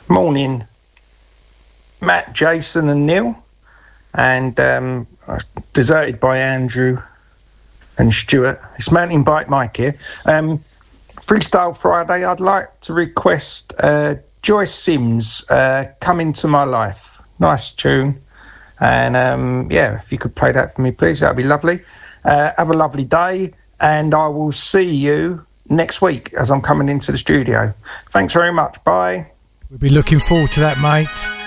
Morning, Matt, Jason and Neil. And deserted by Andrew and Stuart. It's Mountain Bike Mike here. Freestyle Friday, I'd like to request Joyce Sims, Come Into My Life. Nice tune. And if you could play that for me, please, that'd be lovely. Have a lovely day, and I will see you next week as I'm coming into the studio. Thanks very much. Bye. We'll be looking forward to that, mate.